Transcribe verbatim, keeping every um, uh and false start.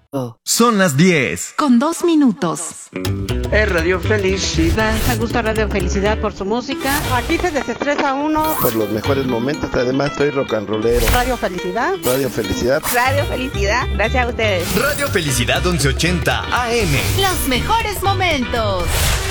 Son las diez. Con dos minutos. Es Radio Felicidad. Me gusta Radio Felicidad por su música. Aquí se desestresa uno. Por los mejores momentos, además soy rock and rollero. Radio Felicidad. Radio Felicidad. Radio Felicidad. Gracias a ustedes. Radio Felicidad once ochenta A M. Los mejores momentos.